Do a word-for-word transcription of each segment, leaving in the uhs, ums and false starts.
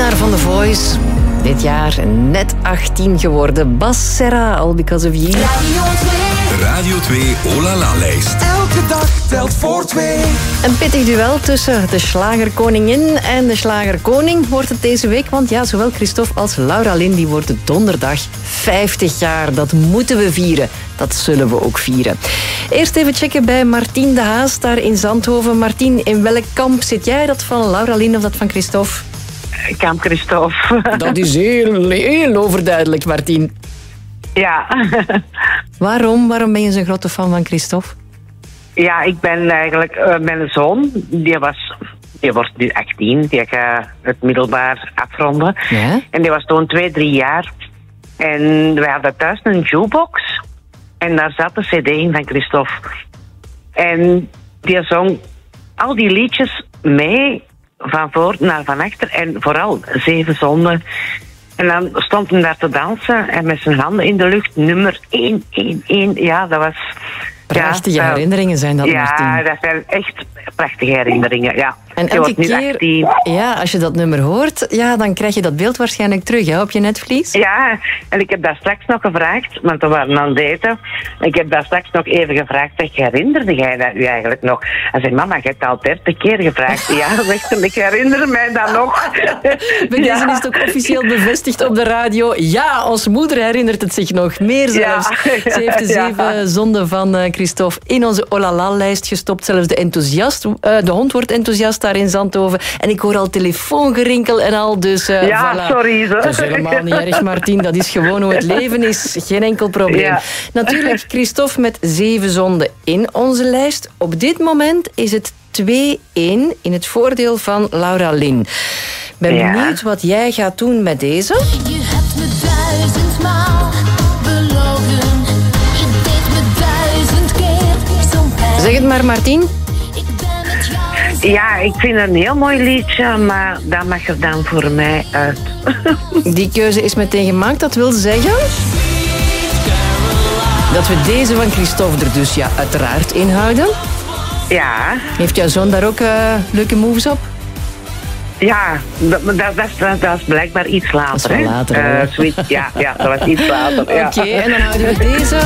winnaar van The Voice. Dit jaar net achttien geworden. Bas Serra, All Because of You. De Radio twee Olala-lijst. Elke dag telt voor twee. Een pittig duel tussen de slagerkoningin en de slagerkoning wordt het deze week. Want ja, zowel Christophe als Laura Lynn die worden donderdag vijftig jaar. Dat moeten we vieren. Dat zullen we ook vieren. Eerst even checken bij Martien de Haas daar in Zandhoven. Martien, in welk kamp zit jij? Dat van Laura Lynn of dat van Christophe? Kamp Christophe. Dat is heel, heel overduidelijk, Martien. Ja. Waarom? Waarom ben je zo'n grote fan van Christophe? Ja, ik ben eigenlijk... Uh, mijn zoon, die was... Die wordt nu achttien. Die gaat het middelbaar afronden. Ja? En die was toen twee, drie jaar. En wij hadden thuis een jukebox. En daar zat de cd in van Christophe. En die zong al die liedjes mee... van voor naar van achter. En vooral Zeven Zonden. En dan stond hij daar te dansen. En met zijn handen in de lucht. Nummer één, één, één. Ja, dat was... Prachtige ja, herinneringen zijn dat, ja, Martien. Ja, dat zijn echt prachtige herinneringen, ja. En je elke wordt nu keer, achttien. ja, als je dat nummer hoort, ja, dan krijg je dat beeld waarschijnlijk terug, hè, op je netvlies. Ja, en ik heb daar straks nog gevraagd, want we waren aan het eten. Ik heb daar straks nog even gevraagd, zeg, herinnerde jij dat u eigenlijk nog? Hij zei, mama, je hebt al dertig keer gevraagd. Ja, zegt hij, ik herinner mij dat nog. Bij deze is het ook officieel bevestigd op de radio. Ja, ons moeder herinnert het zich nog, meer zelfs. Ja. Ze heeft de zeven ja. zonden van uh, Christophe in onze Olala-lijst gestopt. Zelfs de, enthousiast, uh, de hond wordt enthousiast daar in Zandhoven. En ik hoor al telefoongerinkel en al, dus uh, ja, voilà. sorry. Zo. Dat is helemaal niet erg, Martien. Dat is gewoon hoe het leven is. Geen enkel probleem. Ja. Natuurlijk, Christophe met zeven zonden in onze lijst. Op dit moment is het twee-één in het voordeel van Laura Lynn. Ik ben ja. benieuwd wat jij gaat doen met deze. Je hebt me duizendmaal belogen. Je deed me duizend keer zo'n pijn. Zeg het maar, Martien. Ja, ik vind het een heel mooi liedje, maar dat mag er dan voor mij uit. Die keuze is meteen gemaakt, dat wil zeggen... dat we deze van Christophe er dus ja, uiteraard inhouden. Ja. Heeft jouw zoon daar ook uh, leuke moves op? Ja, dat, dat, dat, dat is blijkbaar iets later. Dat is wel later, hè? Uh, sweet, ja, ja, dat was iets later. Ja. Oké, okay, en dan houden we deze...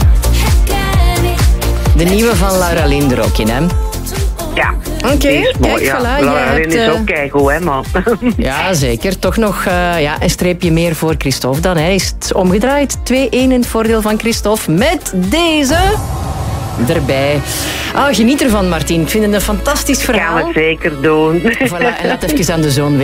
De nieuwe van Laura Lynn er ook in, hè? Ja. Oké, okay, kijk, ja. voilà. Laura Lynn is uh... ook keigoed, hè, man. Ja, zeker. Toch nog uh, ja, een streepje meer voor Christophe dan. Hij is het omgedraaid. twee-één in het voordeel van Christophe. Met deze... erbij. Oh, geniet ervan, Martien. Ik vind het een fantastisch verhaal. Gaan we zeker doen. Voilà, en laat even aan de zoon